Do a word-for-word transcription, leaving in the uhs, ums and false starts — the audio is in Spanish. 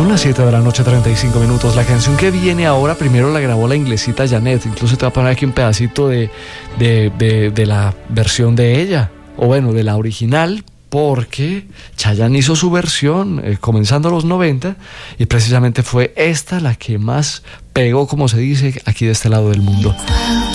Son las siete de la noche, treinta y cinco minutos. La canción que viene ahora, primero la grabó la inglesita Janet. Incluso te voy a poner aquí un pedacito de, de, de, de la versión de ella, o bueno, de la original, porque Chayanne hizo su versión eh, comenzando los noventa, y precisamente fue esta la que más pegó, como se dice, aquí de este lado del mundo.